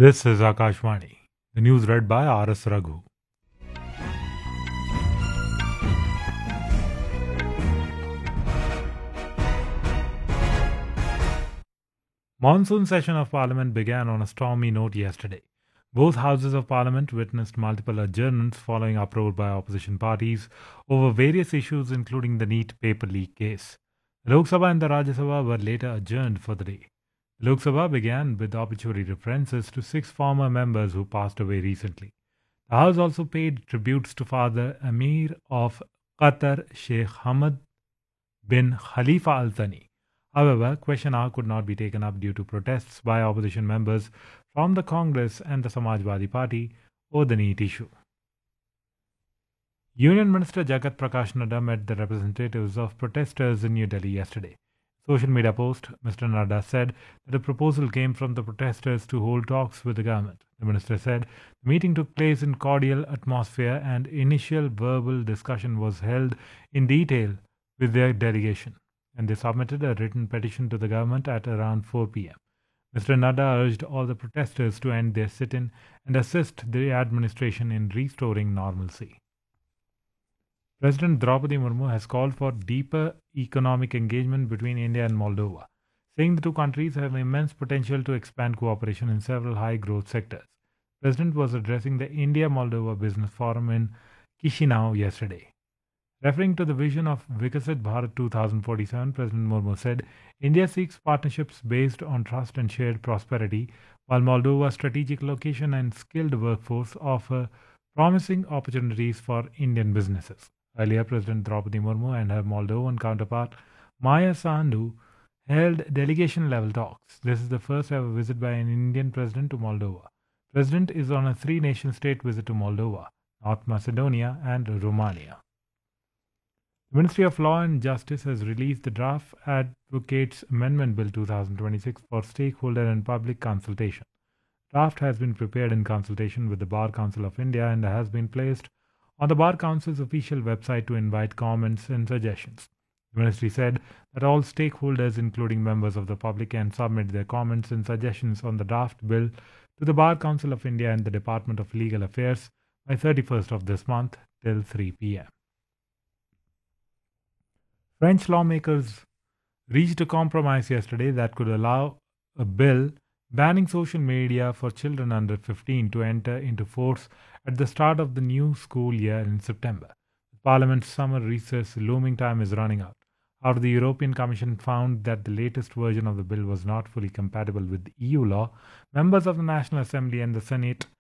This is Akashvani. The news read by R.S. Raghu. Monsoon session of Parliament began on a stormy note yesterday. Both houses of Parliament witnessed multiple adjournments following uproar by opposition parties over various issues including the NEET paper leak case. The Lok Sabha and the Rajya Sabha were later adjourned for the day. The Lok Sabha began with obituary references to 6 former members who passed away recently. The House also paid tributes to Father Amir of Qatar, Sheikh Hamad bin Khalifa Al Thani. However, question hour could not be taken up due to protests by opposition members from the Congress and the Samajwadi Party over the NEET issue. Union Minister Jagat Prakash Nadda met the representatives of protesters in New Delhi yesterday. Social media post, Mr. Nadda said that a proposal came from the protesters to hold talks with the government. The minister said the meeting took place in cordial atmosphere and initial verbal discussion was held in detail with their delegation, and they submitted a written petition to the government at around 4 p.m. Mr. Nadda urged all the protesters to end their sit-in and assist the administration in restoring normalcy. President Draupadi Murmu has called for deeper economic engagement between India and Moldova, saying the two countries have immense potential to expand cooperation in several high-growth sectors. The President was addressing the India-Moldova Business Forum in Chisinau yesterday. Referring to the vision of Vikasit Bharat 2047, President Murmu said, India seeks partnerships based on trust and shared prosperity, while Moldova's strategic location and skilled workforce offer promising opportunities for Indian businesses. Earlier, President Draupadi Murmu and her Moldovan counterpart, Maya Sandu, held delegation-level talks. This is the first ever visit by an Indian president to Moldova. The president is on a 3-nation state visit to Moldova, North Macedonia, and Romania. The Ministry of Law and Justice has released the Draft Advocates Amendment Bill 2026 for stakeholder and public consultation. Draft has been prepared in consultation with the Bar Council of India and has been placed on the Bar Council's official website to invite comments and suggestions. The ministry said that all stakeholders, including members of the public, can submit their comments and suggestions on the draft bill to the Bar Council of India and the Department of Legal Affairs by 31st of this month till 3 p.m. French lawmakers reached a compromise yesterday that could allow a bill banning social media for children under 15 to enter into force at the start of the new school year in September. Parliament's summer recess looming time is running out. After the European Commission found that the latest version of the bill was not fully compatible with EU law, members of the National Assembly and the Senate